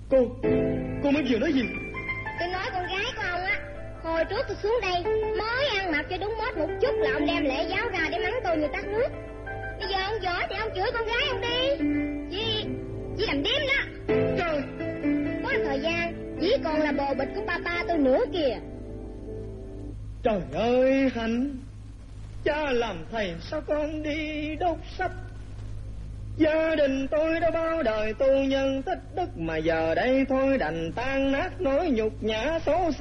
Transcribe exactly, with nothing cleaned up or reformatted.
Cô, cô mới vừa nói gì? Tôi nói con gái của ông á, hồi trước tôi xuống đây mới ăn mặc cho đúng mốt một chút là ông đem lễ giáo ra để mắng tôi như tắt nước. Bây giờ ông giỏi thì ông chửi con gái ông đi. Chị, chị làm điếm đó. Trời, có thời gian chỉ còn là bồ bịch của papa tôi nữa kìa. Trời ơi Hạnh, cha làm thầy sao con đi đốt sách. Gia đình tôi đã bao đời tu nhân tích đức, mà giờ đây thôi đành tan nát nỗi nhục nhã xấu xa.